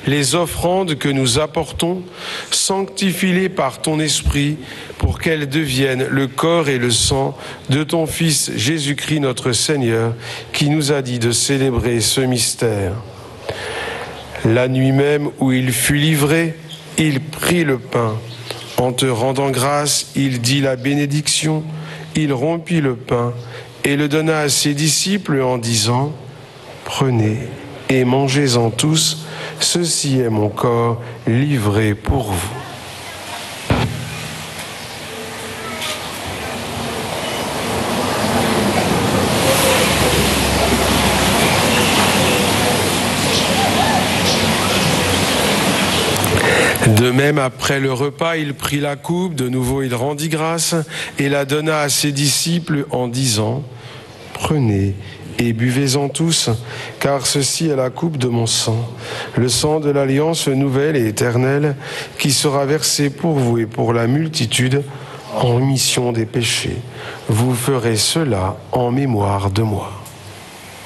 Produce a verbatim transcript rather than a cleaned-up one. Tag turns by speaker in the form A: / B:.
A: les offrandes que nous apportons, sanctifie-les par ton Esprit, pour qu'elles deviennent le corps et le sang de ton Fils Jésus-Christ notre Seigneur, qui nous a dit de célébrer ce mystère. La nuit même où il fut livré, il prit le pain. En te rendant grâce, il dit la bénédiction, il rompit le pain et le donna à ses disciples en disant « Prenez et mangez-en tous, ceci est mon corps livré pour vous. » De même, après le repas, il prit la coupe, de nouveau il rendit grâce et la donna à ses disciples en disant « Prenez et buvez-en tous, car ceci est la coupe de mon sang, le sang de l'alliance nouvelle et éternelle, qui sera versé pour vous et pour la multitude en rémission des péchés. Vous ferez cela en mémoire de moi. »